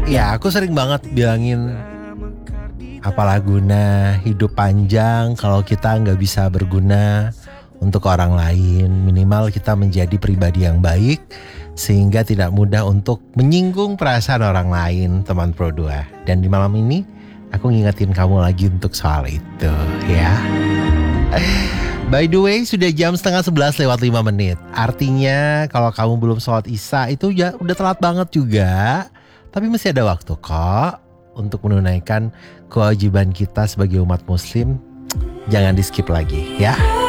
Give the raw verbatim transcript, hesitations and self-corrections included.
Ya, aku sering banget bilangin apalah guna hidup panjang kalau kita nggak bisa berguna untuk orang lain. Minimal kita menjadi pribadi yang baik sehingga tidak mudah untuk menyinggung perasaan orang lain, teman Pro dua. Dan di malam ini aku ngingetin kamu lagi untuk soal itu ya. By the way, sudah jam setengah sebelas lewat lima menit. Artinya kalau kamu belum sholat isya itu ya udah telat banget juga. Tapi masih ada waktu kok untuk menunaikan kewajiban kita sebagai umat muslim. Jangan di skip lagi ya.